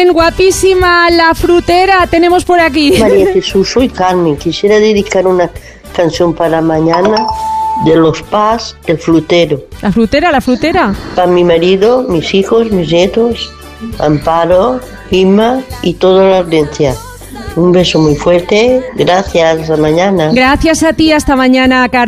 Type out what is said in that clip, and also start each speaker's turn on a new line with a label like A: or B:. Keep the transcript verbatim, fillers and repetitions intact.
A: Carmen, guapísima, la frutera, tenemos por aquí.
B: María Jesús, soy Carmen. Quisiera dedicar una canción para mañana de Los Paz, El Frutero.
A: La frutera, la frutera.
B: Para mi marido, mis hijos, mis nietos, Amparo, Inma y toda la audiencia. Un beso muy fuerte. Gracias, hasta mañana.
A: Gracias a ti, hasta mañana, Carmen.